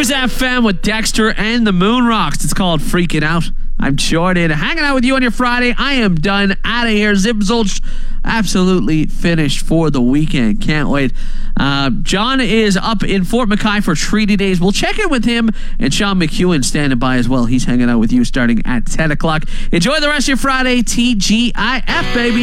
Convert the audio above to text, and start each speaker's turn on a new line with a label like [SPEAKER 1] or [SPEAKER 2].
[SPEAKER 1] News FM with Dexter and the Moon Rocks. It's called Freaking Out. I'm Jordan, hanging out with you on your Friday. I am done, out of here. Zip Zolch, absolutely finished for the weekend. Can't wait. John is up in Fort McKay for Treaty Days. We'll check in with him, and Sean McEwen standing by as well. He's hanging out with you starting at 10 o'clock. Enjoy the rest of your Friday. TGIF, baby.